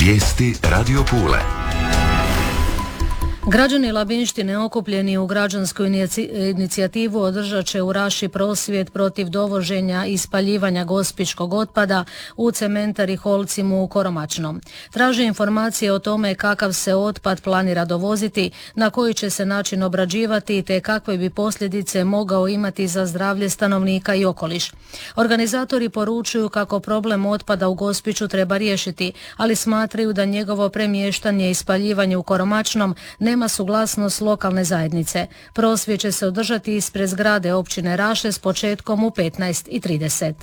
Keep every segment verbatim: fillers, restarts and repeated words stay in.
Vijesti Radio Pule. Građani Labinštine okupljeni u građansku inicijativu održat će u Raši prosvjed protiv dovoženja i spaljivanja gospićkog otpada u cementari Holcim u Koromačnom. Traže informacije o tome kakav se otpad planira dovoziti, na koji će se način obrađivati te kakve bi posljedice mogao imati za zdravlje stanovnika i okoliš. Organizatori poručuju kako problem otpada u Gospiću treba riješiti, ali smatraju da njegovo premještanje i spaljivanje u Koromačnom ne nema suglasnost lokalne zajednice. Prosvjed će se održati ispred zgrade općine Raše s početkom u petnaest i trideset.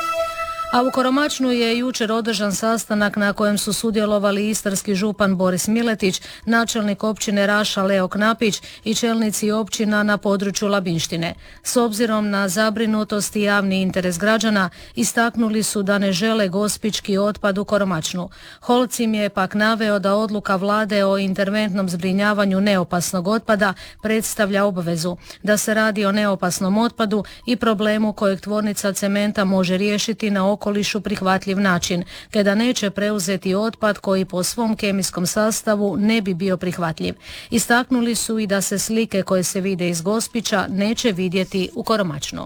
A u Koromačnu je jučer održan sastanak na kojem su sudjelovali istarski župan Boris Miletić, načelnik općine Raša Leo Knapić i čelnici općina na području Labinštine. S obzirom na zabrinutost i javni interes građana, istaknuli su da ne žele gospićki otpad u Koromačnu. Holcim je pak naveo da odluka vlade o interventnom zbrinjavanju neopasnog otpada predstavlja obvezu, da se radi o neopasnom otpadu i problemu kojeg tvornica cementa može riješiti na okolišu prihvatljiv način, te da neće preuzeti otpad koji po svom kemijskom sastavu ne bi bio prihvatljiv. Istaknuli su i da se slike koje se vide iz Gospića neće vidjeti u Koromačnu.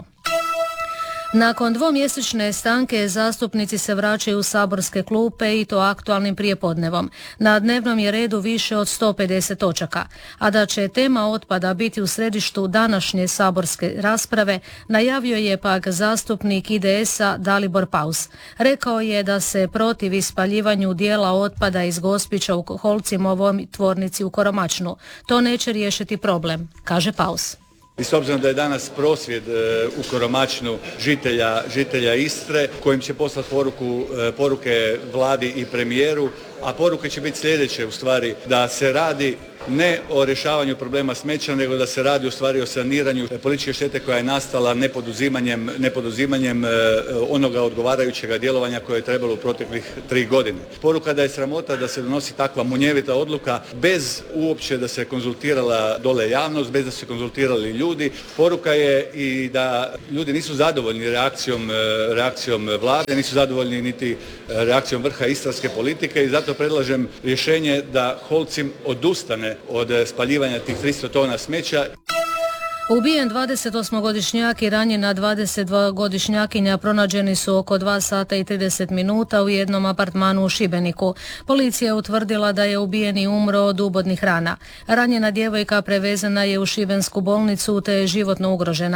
Nakon dvomjesečne stanke zastupnici se vraćaju u saborske klupe i to aktualnim prijepodnevom. Na dnevnom je redu više od sto pedeset točaka, a da će tema otpada biti u središtu današnje saborske rasprave, najavio je pak zastupnik I D S-a Dalibor Paus. Rekao je da se protivi spaljivanju dijela otpada iz Gospića u Holcimovoj tvornici u Koromačnu. To neće riješiti problem, kaže Paus. I s obzirom da je danas prosvjed u Koromačnu žitelja, žitelja Istre, kojim će poslati poruku, poruke vladi i premijeru, a poruke će biti sljedeće, u stvari, da se radi ne o rješavanju problema smeća, nego da se radi u stvari o saniranju političke štete koja je nastala nepoduzimanjem, nepoduzimanjem onoga odgovarajućega djelovanja koje je trebalo u proteklih tri godine. Poruka da je sramota da se donosi takva munjevita odluka bez uopće da se konzultirala dole javnost, bez da se konzultirali ljudi. Poruka je i da ljudi nisu zadovoljni reakcijom, reakcijom vlade, nisu zadovoljni niti reakcijom vrha istarske politike i zato predlažem rješenje da Holcim odustane od spaljivanja tih tristo tona smeća. Ubijen dvadesetosmogodišnjak i ranjena dvadesetdvogodišnjakinja pronađeni su oko dva sata i trideset minuta u jednom apartmanu u Šibeniku. Policija je utvrdila da je ubijeni umro od ubodnih rana. Ranjena djevojka prevezena je u šibensku bolnicu te je životno ugrožena.